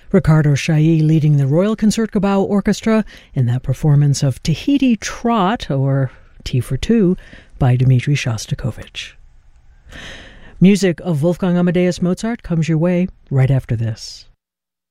Ricardo Chailly leading the Royal Concertgebouw Orchestra in that performance of Tahiti Trot, or Tea for Two, by Dmitri Shostakovich. Music of Wolfgang Amadeus Mozart comes your way right after this.